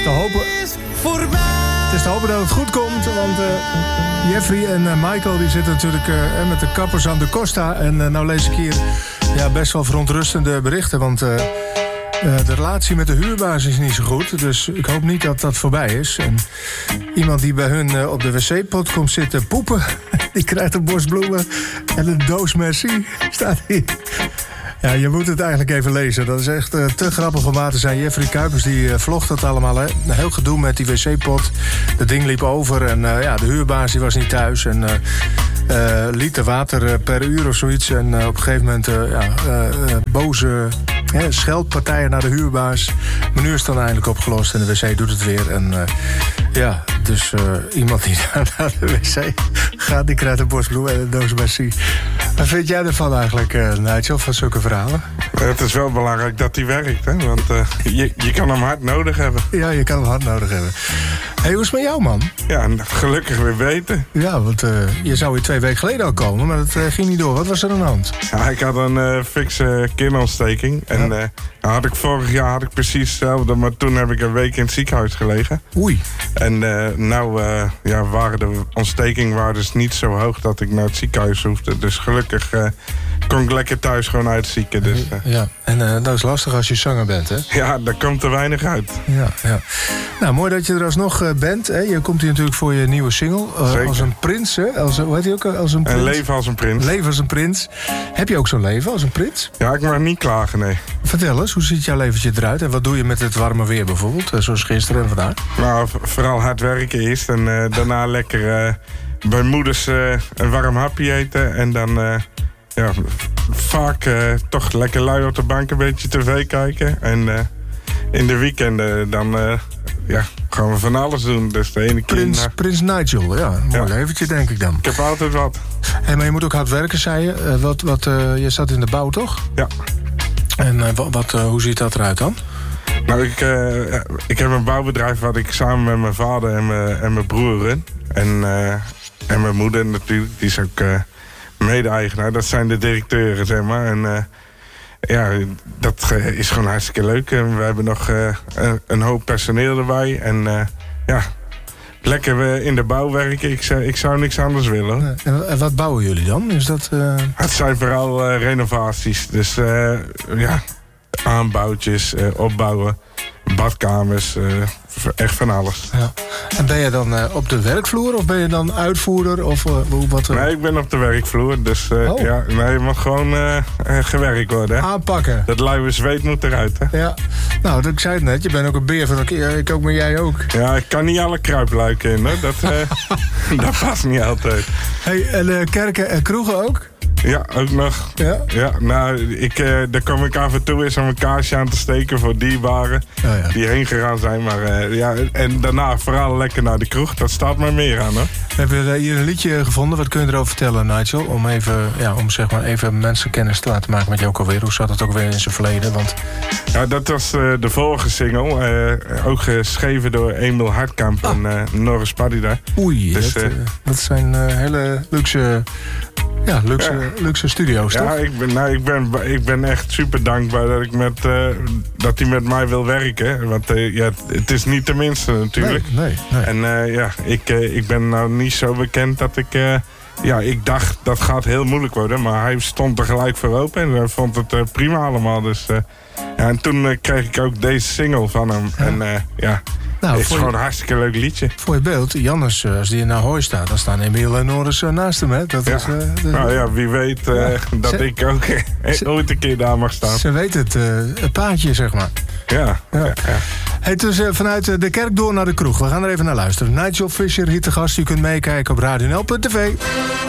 te hopen... Het is te hopen dat het goed komt, want Jeffrey en Michael die zitten natuurlijk met de kappers aan de Costa. En nou lees ik hier best wel verontrustende berichten, want de relatie met de huurbaas is niet zo goed. Dus ik hoop niet dat dat voorbij is. En iemand die bij hun op de wc-pot komt zitten poepen, die krijgt een bos bloemen en een doos merci, staat hier. Ja, je moet het eigenlijk even lezen. Dat is echt te grappig om aan te zijn. Jeffrey Kuipers die vlogt dat allemaal. Hè. Heel gedoe met die wc-pot. Dat ding liep over en de huurbaas die was niet thuis. En liter water per uur of zoiets. En op een gegeven moment boze scheldpartijen naar de huurbaas. Maar nu is het dan eindelijk opgelost en de wc doet het weer. En dus iemand die naar de wc gaat, die krijgt een bos bloemen en een doos merci. Wat vind jij ervan eigenlijk, Nigel, van zulke verhalen? Het is wel belangrijk dat hij werkt, hè? Want je kan hem hard nodig hebben. Ja, je kan hem hard nodig hebben. Hey, hoe is het met jou, man? Ja, gelukkig weer beter. Ja, want je zou hier 2 weken geleden al komen, maar dat ging niet door. Wat was er aan de hand? Ja, ik had een fikse kinontsteking. En vorig jaar had ik precies hetzelfde, maar toen heb ik een week in het ziekenhuis gelegen. Oei. En waren de ontstekingwaardes niet zo hoog dat ik naar het ziekenhuis hoefde. Dus gelukkig kon ik lekker thuis gewoon uitzieken. Dus, en dat is lastig als je zanger bent, hè? Ja, daar komt er weinig uit. Ja. Nou, mooi dat je er alsnog bent. Hè? Je komt hier natuurlijk voor je nieuwe single. Als een prins, hè? Hoe heet hij ook? Als een prins? Een leven als een prins. Leven als een prins. Heb je ook zo'n leven als een prins? Ja, ik mag niet klagen, nee. Vertel eens, hoe ziet jouw leventje eruit? En wat doe je met het warme weer bijvoorbeeld? Zoals gisteren en vandaag? Nou, vooral hard werken eerst. En daarna lekker bij moeders een warm hapje eten. En dan vaak toch lekker lui op de bank een beetje tv kijken. En in de weekenden dan gaan we van alles doen. Dus de ene keer... Prins Nigel, ja. Een mooi leventje, denk ik dan. Ik heb altijd wat. Hey, maar je moet ook hard werken, zei je. Je zat in de bouw, toch? Ja. En hoe ziet dat eruit dan? Nou, ik heb een bouwbedrijf wat ik samen met mijn vader en mijn broer run. En mijn moeder natuurlijk, die is ook mede-eigenaar. Dat zijn de directeuren, zeg maar. En dat is gewoon hartstikke leuk. En we hebben nog een hoop personeel erbij. En lekker in de bouw werken. Ik zou niks anders willen. En wat bouwen jullie dan? Is dat, Het zijn vooral renovaties. Dus aanbouwtjes, opbouwen, badkamers, echt van alles. Ja. En ben je dan op de werkvloer of ben je dan uitvoerder? Of, wat? Nee, ik ben op de werkvloer. Dus je mag gewoon gewerkt worden. Hè? Aanpakken. Dat luie zweet moet eruit. Hè? Ja. Nou, ik zei het net, je bent ook een beer van ik ook, maar jij ook. Ja, ik kan niet alle kruipluiken in. Hè? Dat past niet altijd. Hey, en kerken en kroegen ook? Ja, ook nog. Ja, nou, daar kom ik af en toe eens om een kaarsje aan te steken voor dierbaren die heen gegaan zijn. Maar en daarna vooral lekker naar de kroeg. Dat staat mij meer aan, hè. We hebben hier een liedje gevonden. Wat kun je erover vertellen, Nigel? Om even mensen kennis te laten maken met jou ook alweer. Hoe zat het ook weer in zijn verleden? Want... Ja, dat was de vorige single. Ook geschreven door Emil Hartkamp en Norris Padida. Oei, dus, dat zijn hele luxe... Ja, luxe studio's, toch? Ja, ik ben echt super dankbaar dat hij met mij wil werken. Want het is niet de minste natuurlijk. Nee. En ik ben nou niet zo bekend dat ik dacht dat gaat heel moeilijk worden. Maar hij stond er gelijk voor open en hij vond het prima allemaal. Dus, en toen kreeg ik ook deze single van hem. Ja. En het is gewoon een hartstikke leuk liedje. Voor je beeld, Jannes, als die in Ahoy staat, dan staan Emiel en Norris naast hem. Hè? Dat is, nou ja, wie weet dat ik ook ooit een keer daar mag staan. Ze weet het paadje, zeg maar. Ja. Hey, dus vanuit de kerk door naar de kroeg. We gaan er even naar luisteren. Nigel Fisher hier te gast. U kunt meekijken op radionl.tv.